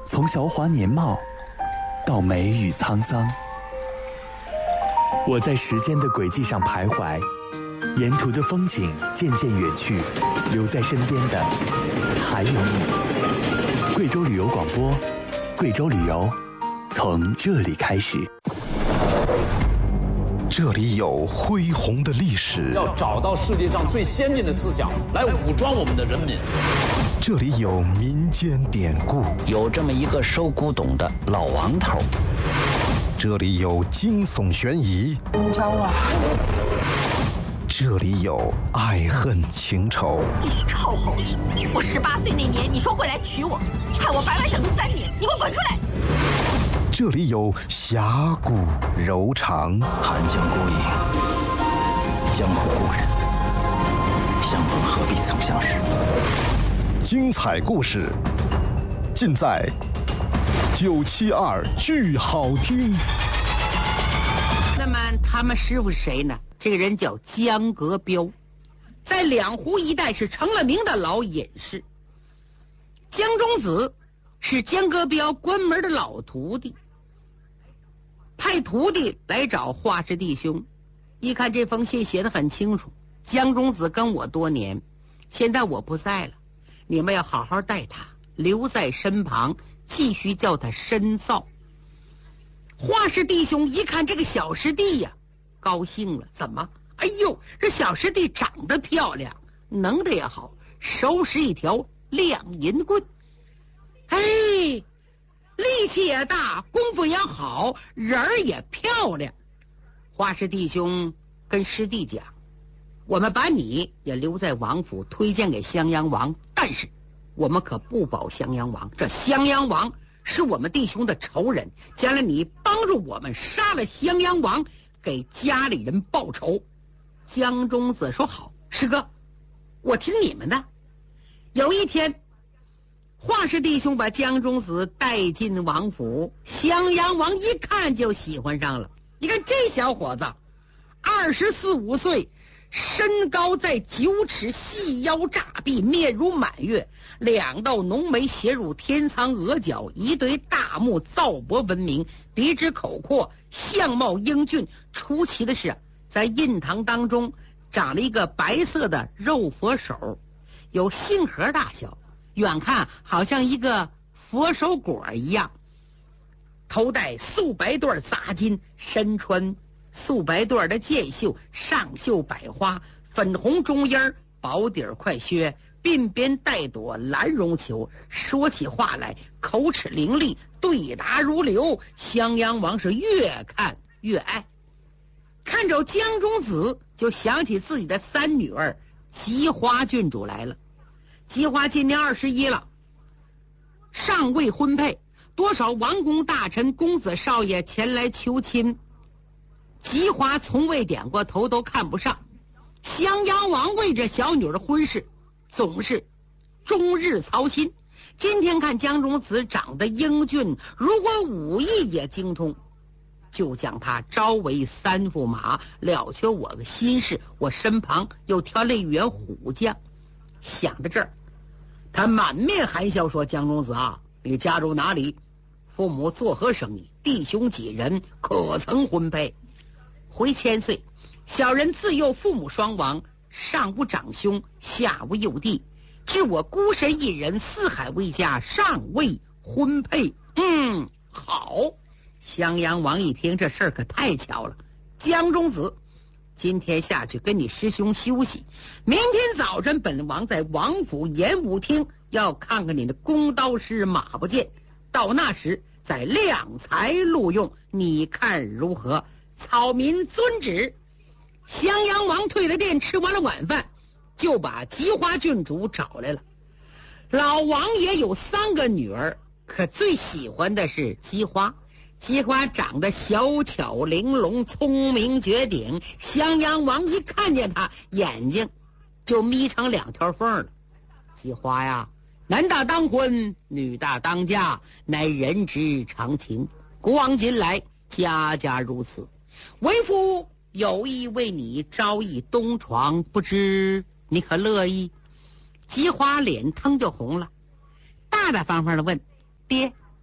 从韶华年貌到梅雨沧桑，我在时间的轨迹上徘徊，沿途的风景渐渐远去，留在身边的还有你。贵州旅游广播，贵州旅游从这里开始。 这里有恢宏的历史， 要找到世界上最先进的思想来武装我们的人民。 这里有民间典故， 有这么一个收古董的老王头。 这里有惊悚悬疑， 你找我？ 这里有爱恨情仇。 你臭猴子！我18岁那年你说会来娶我，害我白白等了3年，你给我滚出来！ 这里有侠骨柔肠， 寒江孤影，江湖故人，相逢何必曾相识。 精彩故事尽在972剧好听。 那么他们师傅是谁呢？这个人叫江阁彪，在两湖一带是成了名的老隐士。江中子是江阁彪关门的老徒弟，派徒弟来找华氏弟兄。一看这封信写得很清楚，江中子跟我多年，现在我不在了，你们要好好待他，留在身旁，继续叫他深造。华氏弟兄一看这个小师弟呀，高兴了。怎么？哎呦，这小师弟长得漂亮，能的也好，手使一条亮银棍，哎，力气也大，功夫也好，人儿也漂亮。华氏弟兄跟师弟讲，我们把你也留在王府，推荐给襄阳王，但是我们可不保襄阳王，这襄阳王是我们弟兄的仇人，将来你帮助我们杀了襄阳王，给家里人报仇。江中子说好，师哥，我听你们的。有一天，华氏弟兄把江中子带进王府，襄阳王一看就喜欢上了。你看这小伙子24、25岁，身高在9尺，细腰乍臂，面如满月，2道浓眉斜入天苍额角，一对大目皂薄闻名，鼻直口阔，相貌英俊。出奇的是，在印堂当中长了一个白色的肉佛手，有杏核大小，远看好像一个佛手果一样。头戴素白缎杂巾，身穿素白缎的箭袖，上绣百花，粉红中衣，薄底快靴，鬓边带朵蓝绒球。说起话来口齿伶俐，对答如流。襄阳王是越看越爱，看着江中子就想起自己的3女儿吉花郡主来了。吉花今年21了，尚未婚配，多少王公大臣、公子少爷前来求亲，吉花从未点过头，都看不上。襄阳王为这小女儿婚事总是终日操心。今天看江中子长得英俊，如果武艺也精通，就将他招为3驸马，了却我的心事。我身旁又挑了1员虎将。想到这儿，他满面含笑说，江中子啊，你家住哪里？父母做何生意？弟兄几人？可曾婚配？回千岁，小人自幼父母双亡，上无长兄，下无幼弟，至我孤身一人，四海为家，尚未婚配。好。襄阳王一听，这事儿可太巧了。江中子，今天下去跟你师兄休息，明天早晨本王在王府演武厅要看看你的弓刀师马不见，到那时再量才录用，你看如何？草民遵旨。襄阳王退了殿，吃完了晚饭，就把吉花郡主找来了。老王爷有3个女儿，可最喜欢的是吉花。吉花长得小巧玲珑，聪明绝顶。襄阳王一看见她，眼睛就眯成2条缝了。吉花呀，男大当婚，女大当嫁，乃人之常情。古往今来，家家如此。为夫有意为你招一东床，不知你可乐意？吉花脸腾就红了，大大方方的问：爹，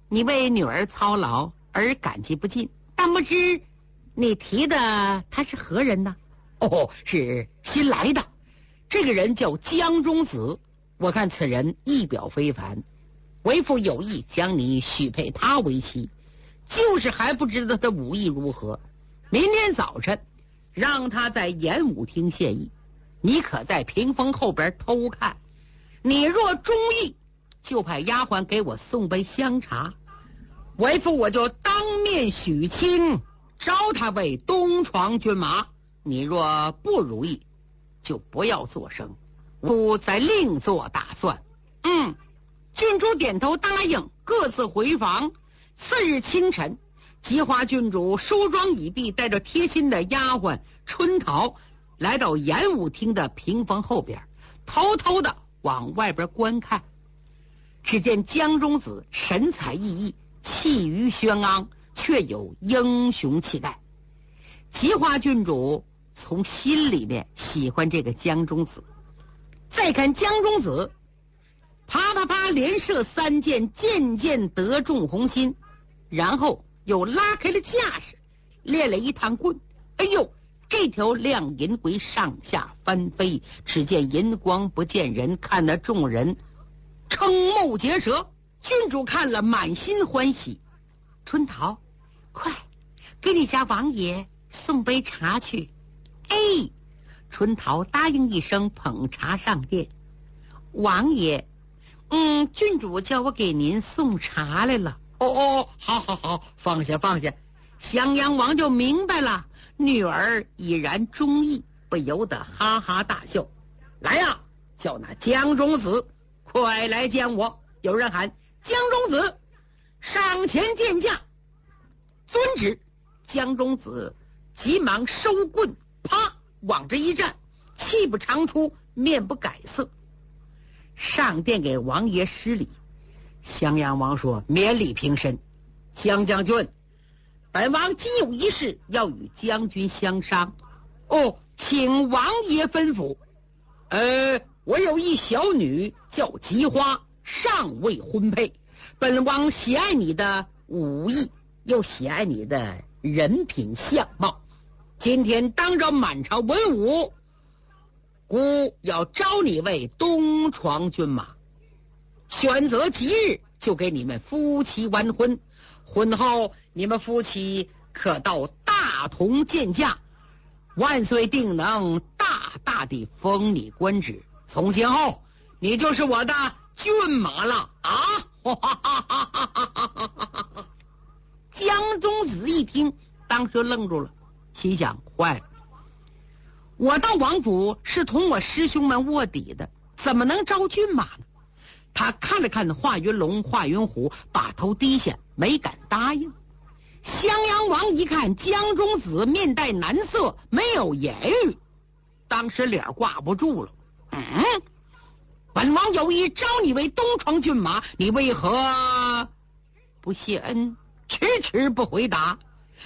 你为女儿操劳而感激不尽，但不知你提的他是何人呢？哦，是新来的，这个人叫江中子。我看此人一表非凡，为父有意将你许配他为妻，就是还不知道他武艺如何。明天早晨让他在演武厅献艺，你可在屏风后边偷看。你若中意，就派丫鬟给我送杯香茶，为父我就当面许亲，招他为东床军马。你若不如意，就不要作声，我再另做打算。郡主点头答应，各自回房。次日清晨，吉花郡主梳妆已毕，带着贴心的丫鬟春桃来到演武厅的屏风后边，偷偷的往外边观看。只见江中子神采奕奕，气宇轩昂，却有英雄气概。吉花郡主从心里面喜欢这个江中子。再看江中子，啪啪啪连射3箭，箭箭得中红心，然后又拉开了架势，练了一趟棍。哎呦，这条亮银龟上下翻飞，只见银光不见人，看得众人瞠目结舌。郡主看了满心欢喜。春桃，快给你家王爷送杯茶去。哎，春桃答应一声，捧茶上殿。王爷，郡主叫我给您送茶来了。哦，好，放下。襄阳王就明白了，女儿已然中意，不由得哈哈大笑。来呀，叫那江中子快来见我。有人喊：江中子，上前见驾。遵旨。江中子急忙收棍，啪往这一站，气不长出，面不改色，上殿给王爷施礼。襄阳王说：免礼平身。江将军，本王今有一事要与将军相商。哦，请王爷吩咐。我有一小女叫吉花，尚未婚配，本王喜爱你的武艺，又喜爱你的人品相貌，今天当着满朝文武，孤要招你为东床军马，选择吉日就给你们夫妻完婚，婚后你们夫妻可到大同见驾，万岁定能大大地封你官职，从今后你就是我的骏马了啊！江中子一听，当时愣住了，心想：坏了，我到王府是同我师兄们卧底的，怎么能招骏马呢？他看了看华云龙、华云虎，把头低下，没敢答应。襄阳王一看江中子面带难色，没有言语，当时脸挂不住了。本王有意招你为东床骏马，你为何不谢恩，迟迟不回答？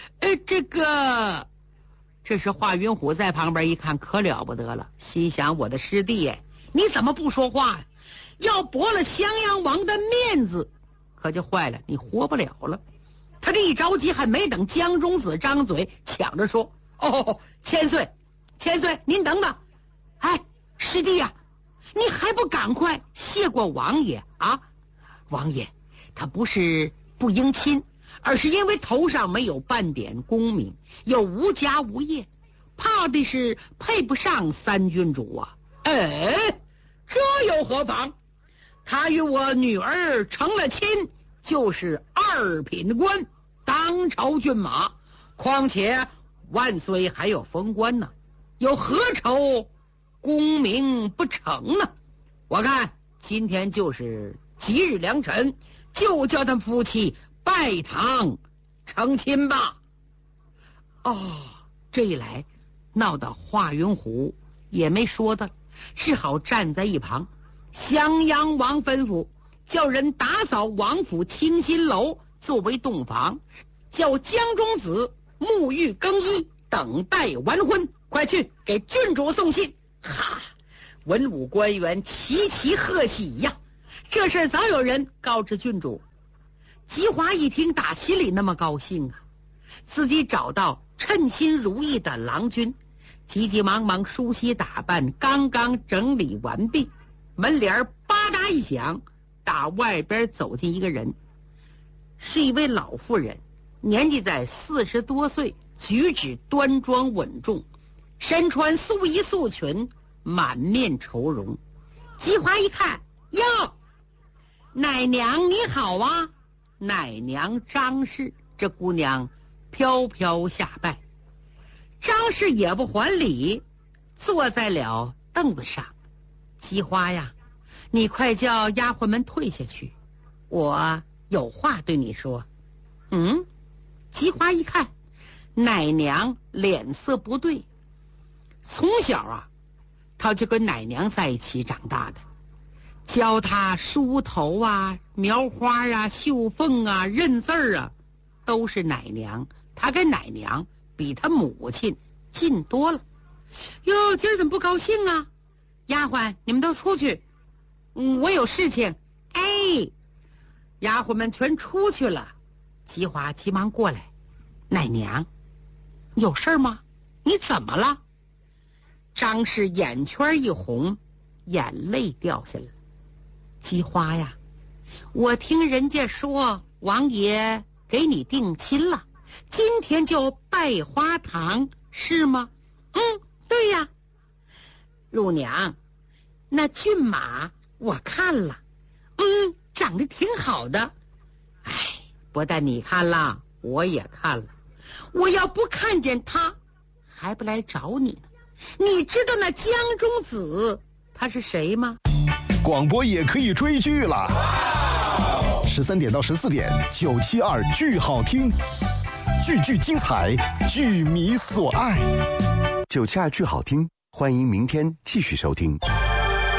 这是华云虎在旁边一看，可了不得了，心想：我的师弟，你怎么不说话呀？要驳了襄阳王的面子，可就坏了，你活不了了。他这一着急，还没等江中子张嘴，抢着说：千岁，您等等。师弟呀，你还不赶快谢过王爷啊？王爷他不是不应亲，而是因为头上没有半点功名，又无家无业，怕的是配不上三郡主啊。这又何妨？他与我女儿成了亲，就是2品官，当朝骏马，况且万岁还要封官呢，有何愁功名不成呢？我看今天就是吉日良辰，就叫他们夫妻拜堂成亲吧。这一来闹到华云虎也没说的，只好站在一旁。襄阳王吩咐叫人打扫王府清心楼作为洞房，叫江中子沐浴更衣，等待完婚。快去给郡主送信。文武官员齐齐贺喜呀！这事早有人告知郡主。 姬华一听，打心里那么高兴啊，自己找到称心如意的郎君，急急忙忙梳洗打扮，刚刚整理完毕，门帘吧嗒一响，打外边走进一个人，是一位老妇人，年纪在40多岁，举止端庄稳重，身穿素衣素裙，满面愁容。姬华一看，哟，奶娘你好啊，奶娘张氏。这姑娘飘飘下拜，张氏也不还礼，坐在了凳子上。姬花呀，你快叫丫鬟们退下去，我有话对你说。姬花一看，奶娘脸色不对，从小啊他就跟奶娘在一起长大的，教他梳头啊、描花啊、绣凤啊、认字啊，都是奶娘。他跟奶娘比他母亲近多了。哟，今儿怎么不高兴啊？丫鬟，你们都出去，我有事情。哎，丫鬟们全出去了。姬华急忙过来，奶娘，有事吗？你怎么了？张氏眼圈一红，眼泪掉下来了。姬花呀，我听人家说王爷给你定亲了，今天就拜花堂，是吗？对呀。陆娘，那骏马我看了，长得挺好的。哎，不但你看了，我也看了。我要不看见他，还不来找你呢。你知道那江中子他是谁吗？ 广播也可以追剧了。13点到14点，972剧好听，句精彩，剧迷所爱。 972剧好听，欢迎明天继续收听。